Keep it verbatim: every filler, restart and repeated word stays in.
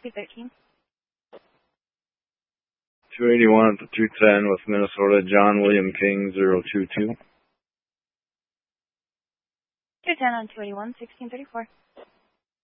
two thirteen. two eighty-one at the two ten with Minnesota, John William King, zero two two. two ten on two eighty-one, sixteen thirty-four.